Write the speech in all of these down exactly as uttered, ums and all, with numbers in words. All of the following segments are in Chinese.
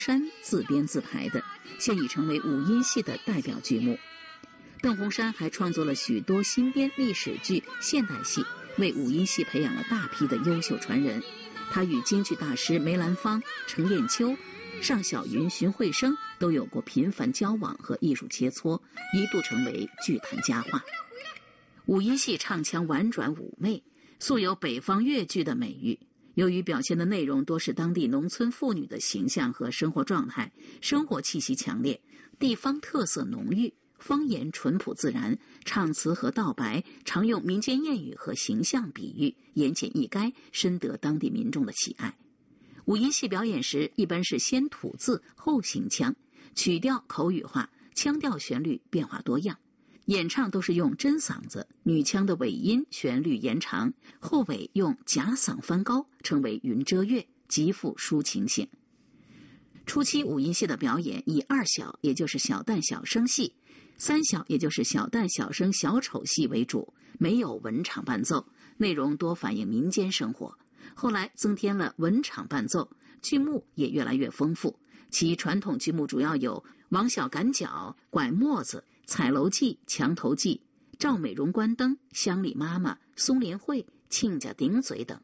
山自编自排的，现已成为五音戏的代表剧目。邓洪山还创作了许多新编历史剧、现代戏，为五音戏培养了大批的优秀传人。他与京剧大师梅兰芳、程砚秋、尚小云、荀慧生都有过频繁交往和艺术切磋，一度成为剧坛佳话。五音戏唱腔婉转妩媚，素有北方越剧的美誉。由于表现的内容多是当地农村妇女的形象和生活状态，生活气息强烈，地方特色浓郁，方言淳朴自然，唱词和道白常用民间谚语和形象比喻，言简意赅，深得当地民众的喜爱。五音戏表演时一般是先吐字后行腔，曲调口语化，腔调旋律变化多样。演唱都是用真嗓子，女腔的尾音旋律延长，后尾用假嗓翻高，称为云遮月，极富抒情性。初期五音戏的表演以二小，也就是小旦小生戏，三小，也就是小旦小生小丑戏为主，没有文场伴奏，内容多反映民间生活。后来增添了文场伴奏，剧目也越来越丰富。其传统剧目主要有王小赶脚、拐磨子、彩楼记、墙头记、赵美容关灯、乡里妈妈、松莲会、亲家顶嘴等。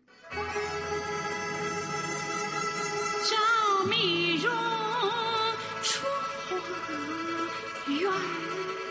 赵美容出花园